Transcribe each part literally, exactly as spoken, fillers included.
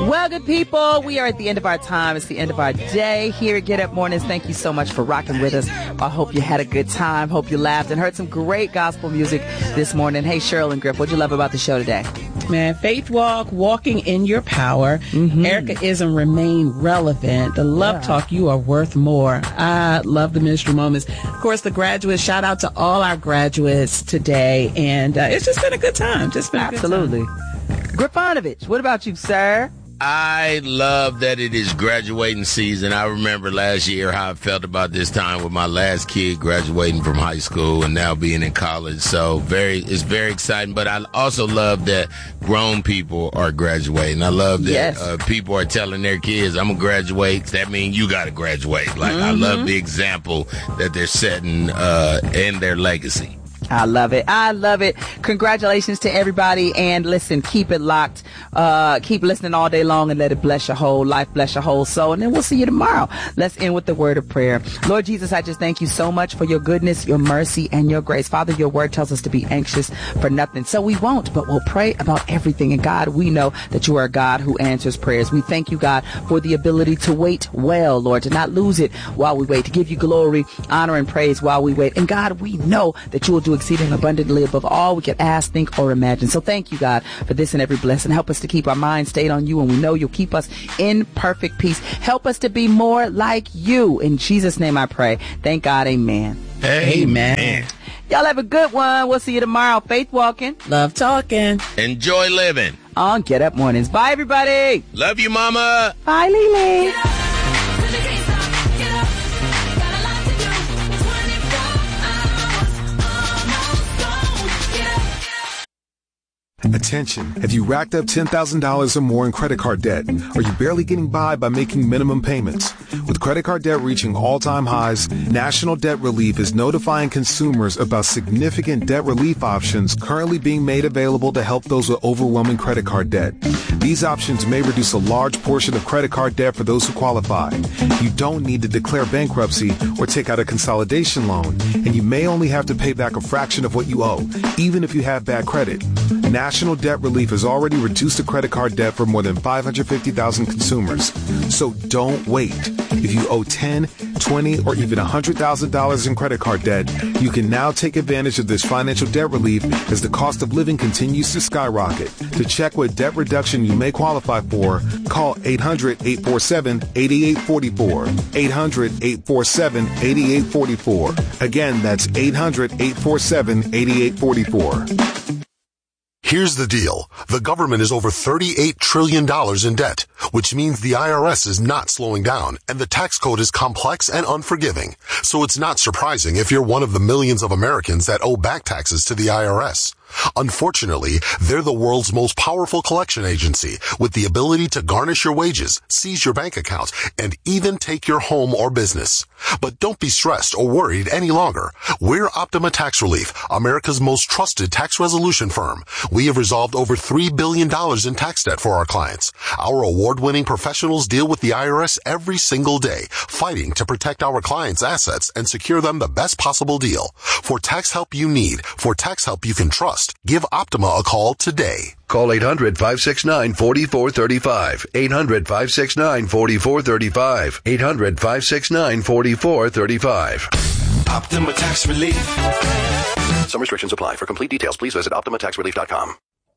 Well, good people, we are at the end of our time. It's the end of our day here at Get Up Mornings. Thank you so much for rocking with us. I hope you had a good time. Hope you laughed and heard some great gospel music this morning. Hey, Cheryl and Griff, what'd you love about the show today? Man, Faith Walk, walking in your power. Mm-hmm. Erica-ism remain relevant. The love yeah. talk, you are worth more. I love the ministry moments. Of course, the graduates, shout out to all our graduates today. And uh, it's just been a good time. Just been a Absolutely. good time. Grifanovich, what about you, sir? I love that it is graduating season. I remember last year how I felt about this time with my last kid graduating from high school and now being in college. So very, it's very exciting. But I also love that grown people are graduating. I love that yes. uh, people are telling their kids, I'm going to graduate. That means you got to graduate. Like, mm-hmm. I love the example that they're setting uh, in their legacy. I love it. I love it. Congratulations to everybody. And listen, keep it locked. Uh, keep listening all day long and let it bless your whole life, bless your whole soul. And then we'll see you tomorrow. Let's end with the word of prayer. Lord Jesus, I just thank you so much for your goodness, your mercy, and your grace. Father, your word tells us to be anxious for nothing. So we won't, but we'll pray about everything. And God, we know that you are a God who answers prayers. We thank you, God, for the ability to wait well, Lord, to not lose it while we wait, to give you glory, honor, and praise while we wait. And God, we know that you will do exceeding abundantly above all we could ask, think, or imagine. So thank you, God, for this and every blessing. Help us to keep our minds stayed on you, and we know you'll keep us in perfect peace. Help us to be more like you. In Jesus' name I pray. Thank God. Amen. Amen. Amen. Y'all have a good one. We'll see you tomorrow. Faith walking. Love talking. Enjoy living. On Get Up Mornings. Bye, everybody. Love you, Mama. Bye, Lily. Attention. Have you racked up ten thousand dollars or more in credit card debt? Are you barely getting by by making minimum payments? With credit card debt reaching all-time highs, National Debt Relief is notifying consumers about significant debt relief options currently being made available to help those with overwhelming credit card debt. These options may reduce a large portion of credit card debt for those who qualify. You don't need to declare bankruptcy or take out a consolidation loan, and you may only have to pay back a fraction of what you owe, even if you have bad credit. National Debt Relief has already reduced the credit card debt for more than five hundred fifty thousand consumers. So don't wait. If you owe ten, twenty, or even one hundred thousand dollars in credit card debt, you can now take advantage of this financial debt relief as the cost of living continues to skyrocket. To check what debt reduction you may qualify for, call eight hundred, eight four seven, eight eight four four. eight hundred, eight four seven, eight eight four four. Again, that's eight hundred, eight four seven, eight eight four four. Here's the deal. The government is over thirty-eight trillion dollars in debt, which means the I R S is not slowing down, and the tax code is complex and unforgiving. So it's not surprising if you're one of the millions of Americans that owe back taxes to the I R S. Unfortunately, they're the world's most powerful collection agency with the ability to garnish your wages, seize your bank accounts, and even take your home or business. But don't be stressed or worried any longer. We're Optima Tax Relief, America's most trusted tax resolution firm. We have resolved over three billion dollars in tax debt for our clients. Our award-winning professionals deal with the I R S every single day, fighting to protect our clients' assets and secure them the best possible deal. For tax help you need, for tax help you can trust, give Optima a call today. Call eight hundred, five six nine, four four three five. eight hundred, five six nine, four four three five. eight hundred, five six nine, four four three five. Optima Tax Relief. Some restrictions apply. For complete details, please visit optima tax relief dot com.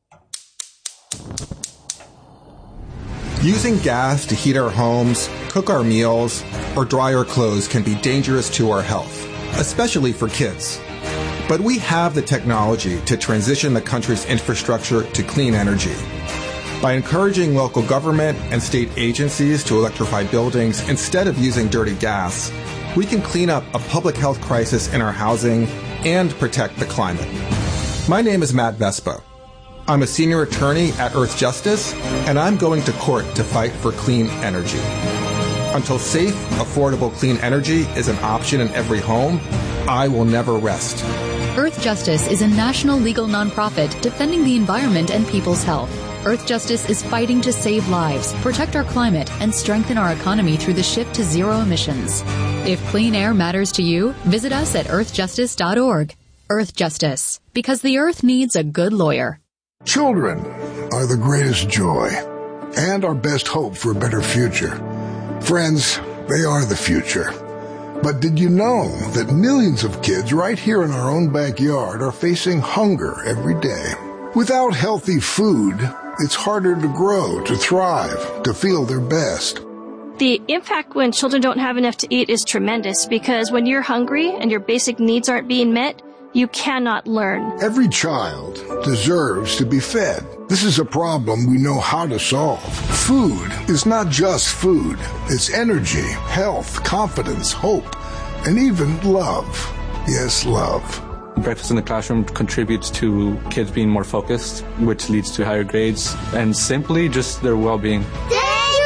Using gas to heat our homes, cook our meals, or dry our clothes can be dangerous to our health, especially for kids. But we have the technology to transition the country's infrastructure to clean energy. By encouraging local government and state agencies to electrify buildings instead of using dirty gas, we can clean up a public health crisis in our housing and protect the climate. My name is Matt Vespa. I'm a senior attorney at Earth Justice, and I'm going to court to fight for clean energy. Until safe, affordable clean energy is an option in every home, I will never rest. Earth Justice is a national legal nonprofit defending the environment and people's health. Earth Justice is fighting to save lives, protect our climate, and strengthen our economy through the shift to zero emissions. If clean air matters to you, visit us at earth justice dot org. Earth Justice, because the earth needs a good lawyer. Children are the greatest joy. and our best hope for a better future. Friends, they are the future. But did you know that millions of kids right here in our own backyard are facing hunger every day? Without healthy food, it's harder to grow, to thrive, to feel their best. The impact when children don't have enough to eat is tremendous because when you're hungry and your basic needs aren't being met, you cannot learn. Every child deserves to be fed. This is a problem we know how to solve. Food is not just food. It's energy, health, confidence, hope, and even love. Yes, love. Breakfast in the classroom contributes to kids being more focused, which leads to higher grades, and simply just their well-being. Thank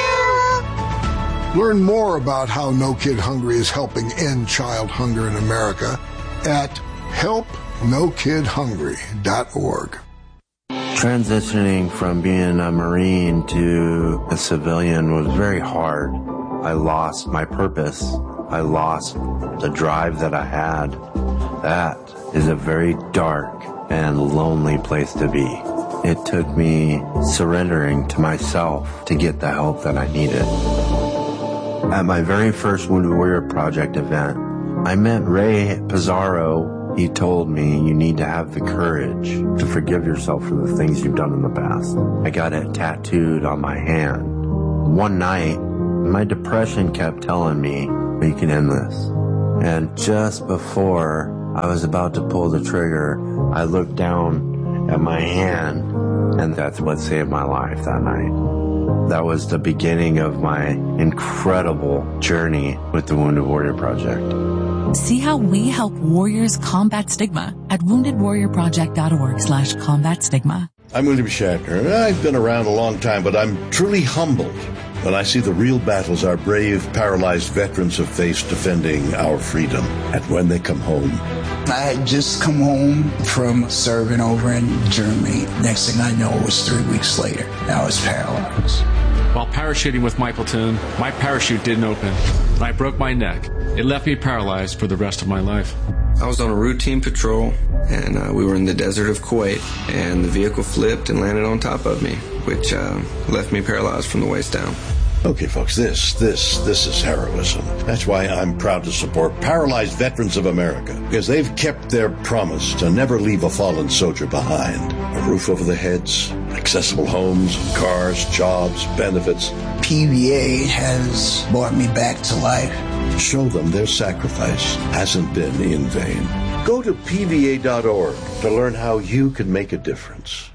you! Learn more about how No Kid Hungry is helping end child hunger in America at help no kid hungry dot org. Transitioning from being a Marine to a civilian was very hard. I lost my purpose. I lost the drive that I had. That is a very dark and lonely place to be. It took me surrendering to myself to get the help that I needed. At my very first Wounded Warrior Project event, I met Ray Pizarro. He told me you need to have the courage to forgive yourself for the things you've done in the past. I got it tattooed on my hand. One night, my depression kept telling me, you can end this. And just before I was about to pull the trigger, I looked down at my hand, and that's what saved my life that night. That was the beginning of my incredible journey with the Wounded Warrior Project. See how we help warriors combat stigma at wounded warrior project dot org slash combat stigma. I'm William Shatner, and I've been around a long time, but I'm truly humbled when I see the real battles our brave, paralyzed veterans have faced defending our freedom. And when they come home, I had just come home from serving over in Germany. Next thing I know, it was three weeks later. I was paralyzed. While parachuting with my platoon, my parachute didn't open. I broke my neck. It left me paralyzed for the rest of my life. I was on a routine patrol, and uh, we were in the desert of Kuwait, and the vehicle flipped and landed on top of me, which uh, left me paralyzed from the waist down. Okay, folks, this, this, this is heroism. That's why I'm proud to support Paralyzed Veterans of America, because they've kept their promise to never leave a fallen soldier behind. A roof over their heads, accessible homes, cars, jobs, benefits. P V A has brought me back to life. Show them their sacrifice hasn't been in vain. Go to P V A dot org to learn how you can make a difference.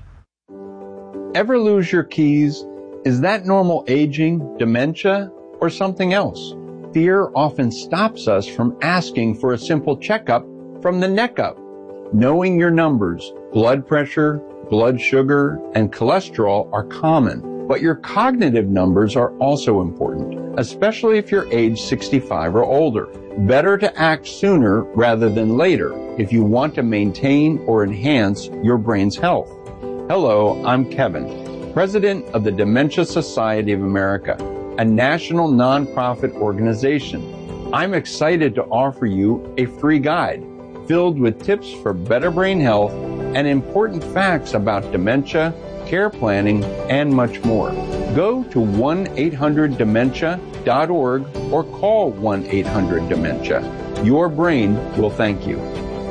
Ever lose your keys? Is that normal aging, dementia, or something else? Fear often stops us from asking for a simple checkup from the neck up. Knowing your numbers, blood pressure, blood sugar, and cholesterol are common, but your cognitive numbers are also important, especially if you're age sixty-five or older. Better to act sooner rather than later if you want to maintain or enhance your brain's health. Hello, I'm Kevin, President of the Dementia Society of America, a national nonprofit organization. I'm excited to offer you a free guide filled with tips for better brain health and important facts about dementia, care planning, and much more. Go to one eight hundred dementia dot org or call one eight hundred dementia. Your brain will thank you.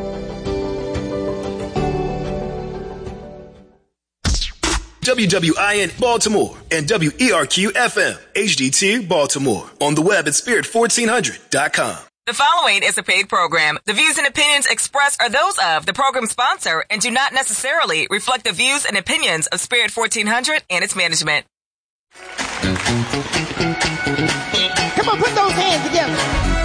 W W I N Baltimore and W E R Q F M H D two Baltimore. On the web at spirit fourteen hundred dot com. The following is a paid program. The views and opinions expressed are those of the program sponsor and do not necessarily reflect the views and opinions of Spirit fourteen hundred and its management. Come on, put those hands together.